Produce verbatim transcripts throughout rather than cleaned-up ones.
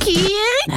Schoki.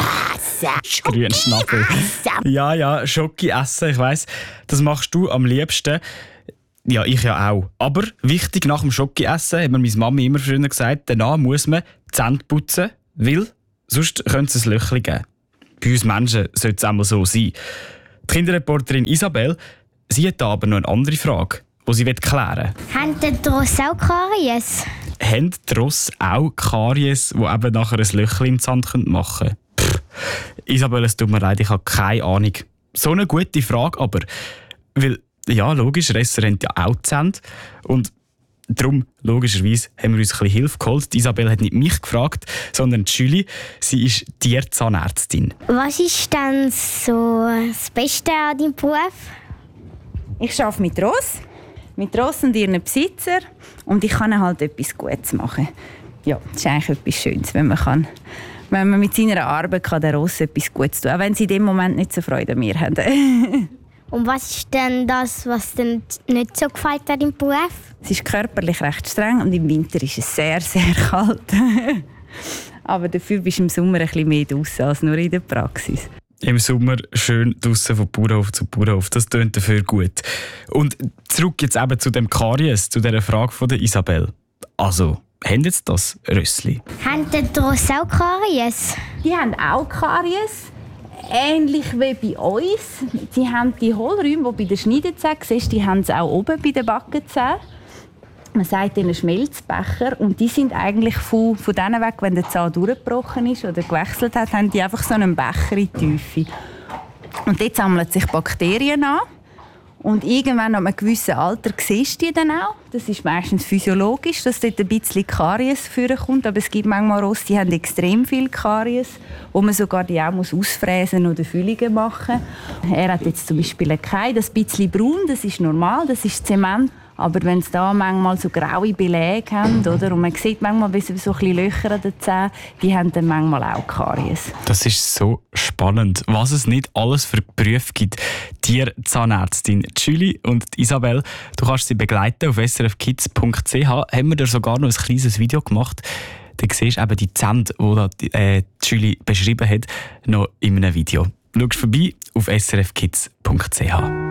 Grünschnabel. Ja, ja, Schoki essen, ich weiss. Das machst du am liebsten. Ja, ich ja auch. Aber wichtig, nach dem Schoki essen, hat mir meine Mami immer früher gesagt, danach muss man die Zähne putzen, weil sonst könnte es ein Löchchen geben. Bei uns Menschen sollte es einmal so sein. Die Kinderreporterin Isabel, sie hat aber noch eine andere Frage, die sie klären will. Haben die Rosse auch Karies? Haben die Rosse auch Karies, die eben nachher ein Löchchen im Zahn machen können? Pff, Isabel, es tut mir leid, ich habe keine Ahnung. So eine gute Frage, aber weil, ja, logisch, Resser haben ja auch Zähne. Und darum, logischerweise, haben wir uns ein bisschen Hilfe geholt. Isabel hat nicht mich gefragt, sondern die Julie. Sie ist Tierzahnärztin. Was ist denn so das Beste an deinem Beruf? Ich arbeite mit Ross, mit Ross und ihren Besitzer. Und ich kann halt etwas Gutes machen. Ja, das ist eigentlich etwas Schönes, wenn man, kann, wenn man mit seiner Arbeit kann der Ross etwas Gutes tun kann, auch wenn sie in dem Moment nicht so Freude an mir haben. Und was ist denn das, was dir nicht so gefällt an deinem Beruf? Es ist körperlich recht streng und im Winter ist es sehr, sehr kalt. Aber dafür bist du im Sommer ein bisschen mehr draussen als nur in der Praxis. Im Sommer schön draussen von Bauernhof zu Bauernhof, das tönt dafür gut. Und zurück jetzt eben zu dem Karies, zu dieser Frage von der Isabel. Also, haben jetzt das Rössli? Haben die Rosse auch Karies? Die haben auch Karies. Ähnlich wie bei uns. Sie haben die Hohlräume, die bei den Schneidezähnen siehst, die haben sie auch oben bei den Backenzähnen. Man sagt ihnen Schmelzbecher. Und die sind eigentlich von, von denen weg, wenn der Zahn durchgebrochen ist oder gewechselt hat, haben die einfach so einen Becher in die Tiefe. Und dort sammeln sich Bakterien an. Und irgendwann ab einem gewissen Alter siehst du die dann auch. Das ist meistens physiologisch, dass dort ein bisschen Karies vorkommt. Aber es gibt manchmal Rosse, die haben extrem viel Karies, wo man sogar die auch ausfräsen oder Füllungen machen muss. Er hat jetzt zum Beispiel keine. Das bisschen braun, das ist normal, das ist Zement. Aber wenn sie da manchmal so graue Beläge haben, oder? Und man sieht manchmal wie so ein bisschen Löcher an den Zähnen, die haben dann manchmal auch Karies. Das ist so spannend, was es nicht alles für Berufe gibt. Tierzahnärztin Julie und Isabel, du kannst sie begleiten auf s r f kids punkt c h. Haben wir da sogar noch ein kleines Video gemacht. Da siehst du eben die Zähne, die äh, Julie beschrieben hat, noch in einem Video. Schau vorbei auf s r f kids punkt c h.